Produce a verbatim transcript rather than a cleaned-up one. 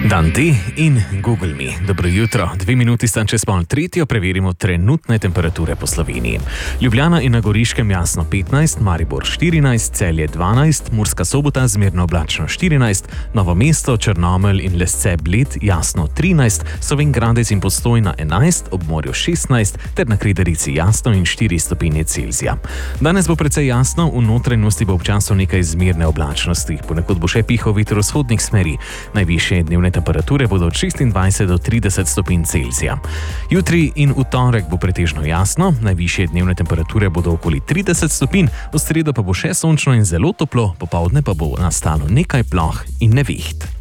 Dan D in Google Me. Dobro jutro. Dve minuti sta čez pol tretjo, preverimo trenutne temperature po Sloveniji. Ljubljana in na Goriškem jasno petnajst, Maribor štirinajst, Celje dvanajst, Murska Sobota zmerno oblačno štirinajst, Novo mesto, Črnomelj in Lesce Bled jasno trinajst, Slovenj Gradec in Postojna enajst, ob morju šestnajst ter na Kredarici jasno in štiri stopinje Celzija. Danes bo precej jasno, v notranjosti bo občasno nekaj zmerne oblačnosti, ponekod bo še pihal veter vzhodnih smeri. Najvišje dnevne temperature bodo od šestindvajset do trideset stopinj Celzija. Jutri in v torek bo pretežno jasno, najvišje dnevne temperature bodo okoli trideset stopinj, v sredo pa bo še sončno in zelo toplo, popoldne pa bo nastalo nekaj ploh in neviht.